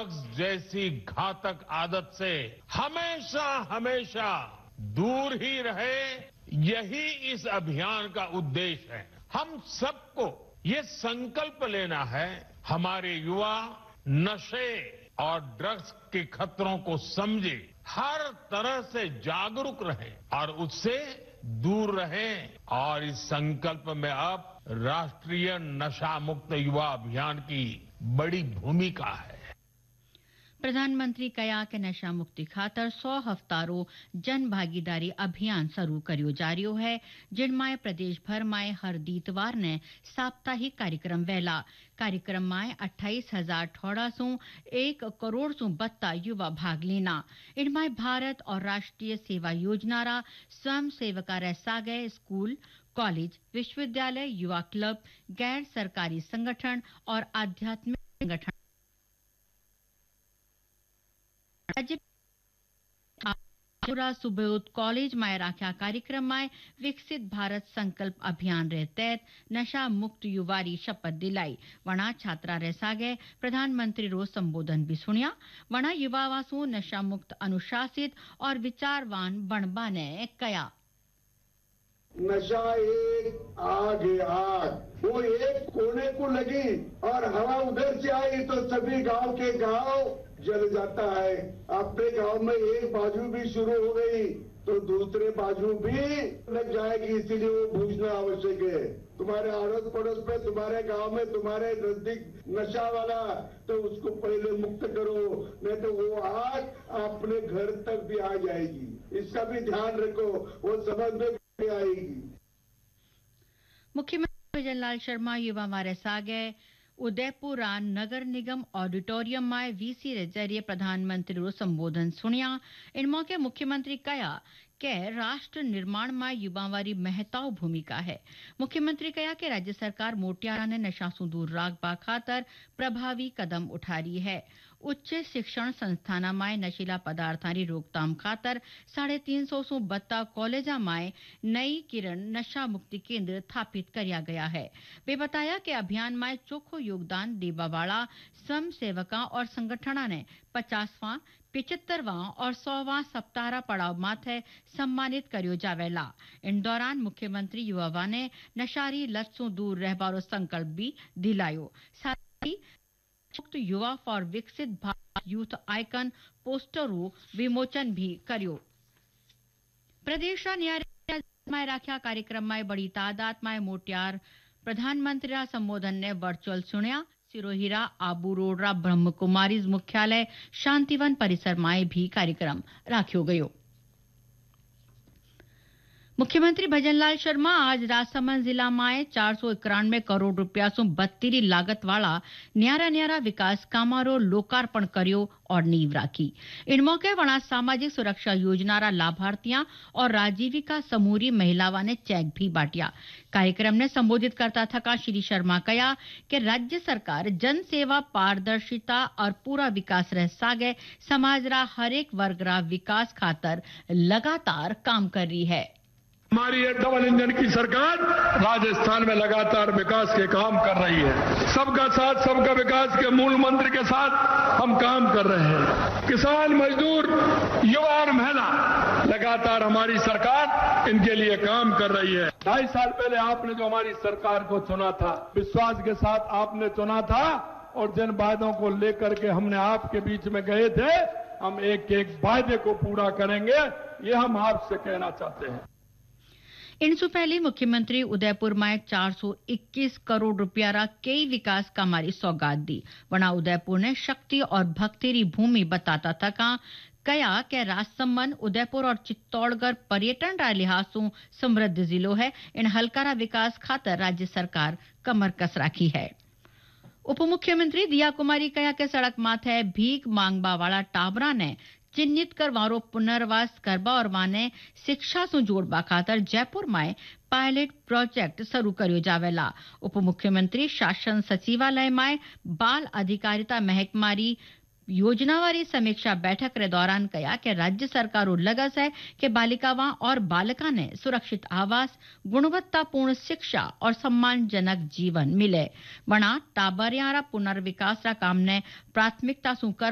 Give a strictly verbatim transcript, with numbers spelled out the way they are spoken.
Drugs जैसी घातक आदत से हमेशा हमेशा दूर ही रहे, यही इस अभियान का उद्देश्य है। हम सबको ये संकल्प लेना है, हमारे युवा नशे और ड्रग्स के खतरों को समझे, हर तरह से जागरूक रहे और उससे दूर रहे। और इस संकल्प में अब राष्ट्रीय नशा मुक्त युवा अभियान की बड़ी भूमिका है। પ્રધાનમંત્રી કયા કે નશા મુક્તિ ખાતર સો હફતારો જન ભાગીદારી અભિયાન શરૂ કર્યો जा રહ્યો है, जिनमें प्रदेश भर में हर दीतवार ने साप्ताहिक कार्यक्रम वहला कार्यक्रम में अट्ठाईस हजार ठोड़ा सु एक करोड़ सु बत्ता युवा भाग लेना। इनमें भारत और राष्ट्रीय सेवा योजना रा स्वयं सेवका रह गए स्कूल, कॉलेज, विश्वविद्यालय, युवा क्लब, गैर सरकारी संगठन और आध्यात्मिक संगठन राज्य सुबोध कॉलेज में राख्या कार्यक्रम में विकसित भारत संकल्प अभियान रे तहत नशा मुक्त युवारी शपथ दिलाई। वणा छात्रा रह गए प्रधानमंत्री रो संबोधन भी सुनिया। वणा युवावासु नशा मुक्त अनुशासित और विचारवान बनबाने कया। नशा एक आग है, आग वो एक कोने को लगी और हवा उधर से आई तो सभी गांव के गांव जल जाता है। अपने गांव में एक बाजू भी शुरू हो गई तो दूसरे बाजू भी लग जाएगी, इसीलिए वो बूझना आवश्यक है। तुम्हारे अड़ोस पड़ोस में, तुम्हारे गांव में, तुम्हारे नजदीक नशा वाला, तो उसको पहले मुक्त करो, नहीं तो वो आग अपने घर तक भी आ जाएगी। इसका भी ध्यान रखो, वो समझ में आएगी। मुख्यमंत्री भजनलाल शर्मा युवा मारे सागे उदयपुर नगर निगम ऑडिटोरियम में वीसी रे जरिए प्रधानमंत्री रो संबोधन सुनिया। इन मौके मुख्यमंत्री कया के राष्ट्र निर्माण में युवावारी महत्व भूमिका है। मुख्यमंत्री कया के राज्य सरकार मोटियारा ने नशा से दूर राखबा खातर प्रभावी कदम उठा रही है। उच्च शिक्षण संस्थाना में नशीला पदार्थानी रोकथाम खातर साढ़े तीन सौ सौ बत्ता कॉलेजा में नई किरण नशा मुक्ति केंद्र स्थापित किया गया है। वे बताया कि अभियान में चोखो योगदान देवा वाला स्वयं सेवका और संगठना ने पचासवां, पिचहत्तरवां और सौवां सप्ताह पड़ाव माथे सम्मानित करियो जावेला। इन दौरान मुख्यमंत्री युवा ने नशारी लत से दूर रहबारो संकल्प भी दिलायो। साथ ही मुक्त युवा फॉर विकसित भारत यूथ आइकन पोस्टरो विमोचन भी करियो। प्रदेश न्याय में राख्या कार्यक्रम में बड़ी तादाद में मोटियार प्रधानमंत्री संबोधन ने वर्चुअल सुनिया। सिरोहीरा आबू रोड ब्रह्म कुमारीज मुख्यालय शांतिवन परिसर में भी कार्यक्रम राख्यो गयो। मुख्यमंत्री भजनलाल शर्मा आज राजसमंद जिला में चार सौ इक्यानवे करोड़ रुपया सु बत्तीरी लागत वाला न्यारा न्यारा विकास कामारो लोकार्पण कर्यो और नींव राखी। इन मौके वणा सामाजिक सुरक्षा योजना रा लाभार्थियां और राजीविका समूरी महिलावा ने चेक भी बांटिया। कार्यक्रम ने संबोधित करता थका श्री शर्मा कया कि राज्य सरकार जन सेवा, पारदर्शिता और पूरा विकास रह सागे समाज रा हरेक वर्ग रा विकास खातर लगातार काम कर रही है। हमारी ये डबल इंजन की सरकार राजस्थान में लगातार विकास के काम कर रही है। सबका साथ सबका विकास के मूल मंत्र के साथ हम काम कर रहे हैं। किसान, मजदूर, युवा और महिला, लगातार हमारी सरकार इनके लिए काम कर रही है। ढाई साल पहले आपने जो हमारी सरकार को चुना था, विश्वास के साथ आपने चुना था और जिन वायदों को लेकर के हमने आपके बीच में गए थे, हम एक एक वायदे को पूरा करेंगे, ये हम आपसे कहना चाहते हैं। इनसे पहले मुख्यमंत्री उदयपुर में चार सौ इक्कीस करोड़ रुपया रा कई विकास कामारी सौगात दी। वना उदयपुर ने शक्ति और भक्ति री भूमि बताता था का कया के राजसमंद, उदयपुर और चित्तौड़गढ़ पर्यटन रा लिहाज से समृद्ध जिलो है। इन हल्का रा विकास खातर राज्य सरकार कमर कस राखी है। उप मुख्यमंत्री दिया कुमारी कया के सड़क माथे भीख मांगबा वाला टाबरा ने चिन्हित कर वारो पुनर्वास करबा और वाने शिक्षा से जोड़बा खातर जयपुर में पायलट प्रोजेक्ट शुरू करियो जावेला। उप मुख्यमंत्री शासन सचिवालय में बाल अधिकारिता महकमारी योजनावारी समीक्षा बैठक के दौरान कहा कि राज्य सरकार लगस है कि बालिकावां और बालका ने सुरक्षित आवास, गुणवत्तापूर्ण शिक्षा और सम्मानजनक जीवन मिले। वना टाबरियारा पुनर्विकास रा काम ने प्राथमिकता सु